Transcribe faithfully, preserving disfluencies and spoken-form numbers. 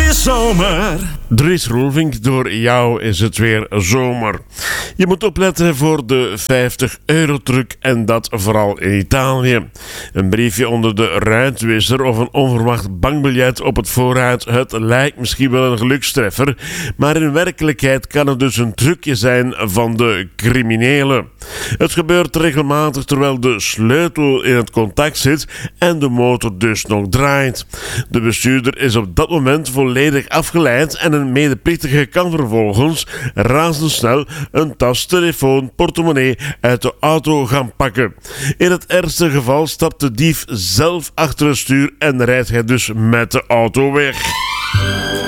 is zomer. Dries Roelvink, door jou is het weer zomer. Je moet opletten voor de vijftig euro truc en dat vooral in Italië. Een briefje onder de ruitwisser of een onverwacht bankbiljet op het vooruit. Het lijkt misschien wel een gelukstreffer, maar in werkelijkheid kan het dus een trucje zijn van de criminelen. Het gebeurt regelmatig terwijl de sleutel in het contact zit en de motor dus nog draait. De bestuurder is op dat moment volledig afgeleid en een medeplichtige kan vervolgens razendsnel een tas, telefoon, portemonnee uit de auto gaan pakken. In het ergste geval stapt de dief zelf achter het stuur en rijdt hij dus met de auto weg.